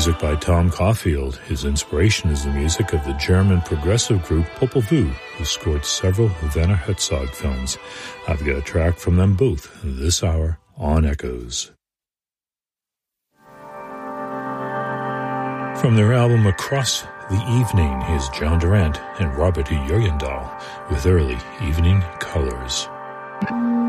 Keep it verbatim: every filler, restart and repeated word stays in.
Music by Tom Caulfield. His inspiration is the music of the German progressive group Popol Vuh, who scored several Werner Herzog films. I've got a track from them both this hour on Echoes. From their album Across the Evening, here's John Durant and Robert Jurgendal with Early Evening Colors.